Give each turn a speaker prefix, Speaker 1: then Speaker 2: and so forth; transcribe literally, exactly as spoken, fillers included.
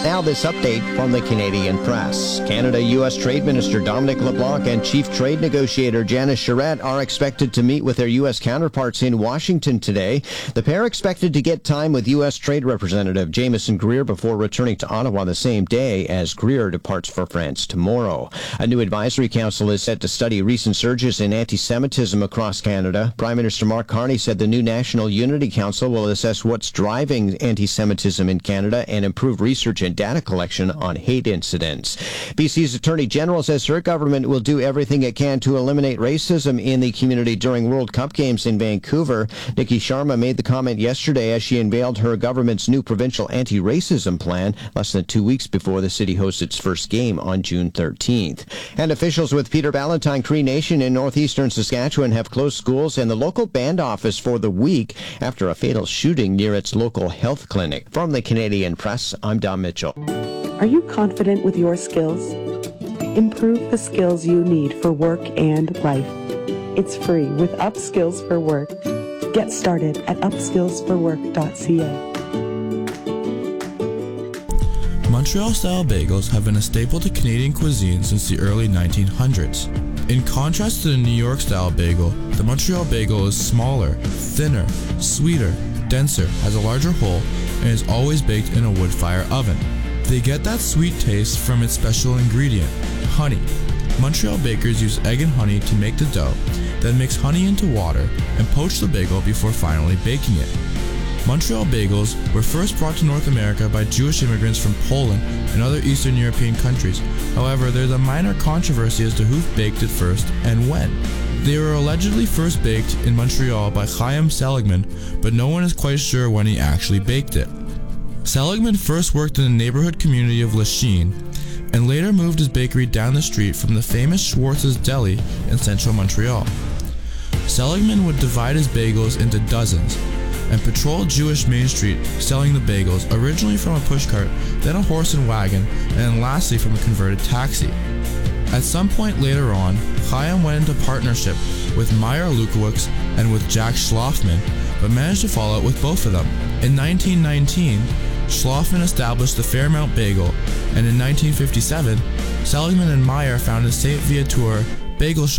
Speaker 1: Now this update from the Canadian Press. Canada-U S Trade Minister Dominic LeBlanc and Chief Trade Negotiator Janice Charette are expected to meet with their U S counterparts in Washington today. The pair expected to get time with U S Trade Representative Jameson Greer before returning to Ottawa the same day as Greer departs for France tomorrow. A new advisory council is set to study recent surges in anti-Semitism across Canada. Prime Minister Mark Carney said the new National Unity Council will assess what's driving anti-Semitism in Canada and improve research and data collection on hate incidents. B C's Attorney General says her government will do everything it can to eliminate racism in the community during World Cup games in Vancouver. Nikki Sharma made the comment yesterday as she unveiled her government's new provincial anti-racism plan less than two weeks before the city hosts its first game on June thirteenth. And officials with Peter Ballantyne Cree Nation in northeastern Saskatchewan have closed schools and the local band office for the week after a fatal shooting near its local health clinic. From the Canadian Press, I'm Don Mitchell.
Speaker 2: Are you confident with your skills? Improve the skills you need for work and life. It's free with Upskills for Work. Get started at upskills for work dot c a.
Speaker 3: Montreal-style bagels have been a staple to Canadian cuisine since the early nineteen hundreds. In contrast to the New York-style bagel, the Montreal bagel is smaller, thinner, sweeter, denser, has a larger hole, and is always baked in a wood-fire oven. They get that sweet taste from its special ingredient, honey. Montreal bakers use egg and honey to make the dough, then mix honey into water and poach the bagel before finally baking it. Montreal bagels were first brought to North America by Jewish immigrants from Poland and other Eastern European countries. However, there's a minor controversy as to who baked it first and when. They were allegedly first baked in Montreal by Chaim Seligman, but no one is quite sure when he actually baked it. Seligman first worked in the neighborhood community of Lachine, and later moved his bakery down the street from the famous Schwartz's Deli in central Montreal. Seligman would divide his bagels into dozens, and patrol Jewish Main Street selling the bagels, originally from a pushcart, then a horse and wagon, and then lastly from a converted taxi. At some point later on, Chaim went into partnership with Meyer Lukowicz and with Jack Schlafman, but managed to fall out with both of them. In nineteen nineteen, Schlafman established the Fairmount Bagel, and in nineteen fifty-seven, Seligman and Meyer founded Saint Viateur Bagel Shop